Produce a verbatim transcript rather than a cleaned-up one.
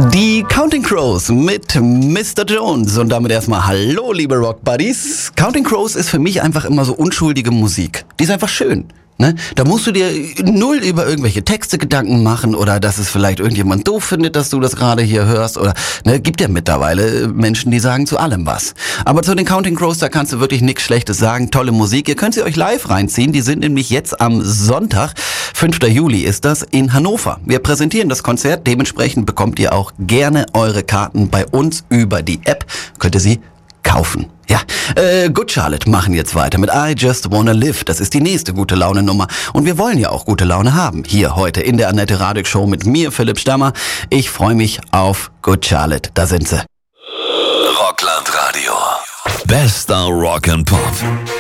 Die Counting Crows mit Mister Jones und damit erstmal hallo liebe Rock Buddies. Counting Crows ist für mich einfach immer so unschuldige Musik. Die ist einfach schön. Ne? Da musst du dir null über irgendwelche Texte Gedanken machen oder dass es vielleicht irgendjemand doof findet, dass du das gerade hier hörst oder ne, gibt ja mittlerweile Menschen, die sagen zu allem was. Aber zu den Counting Crows, da kannst du wirklich nichts Schlechtes sagen. Tolle Musik. Ihr könnt sie euch live reinziehen. Die sind nämlich jetzt am Sonntag, fünfter Juli ist das, in Hannover. Wir präsentieren das Konzert. Dementsprechend bekommt ihr auch gerne eure Karten bei uns über die App. Könnt ihr sie kaufen. Ja, äh, Good Charlotte machen jetzt weiter mit I Just Wanna Live. Das ist die nächste gute Laune Nummer. Und wir wollen ja auch gute Laune haben. Hier heute in der Annette Radig Show mit mir, Philipp Stammer. Ich freue mich auf Good Charlotte. Da sind sie. Rockland Radio. Bester Rock and Pop.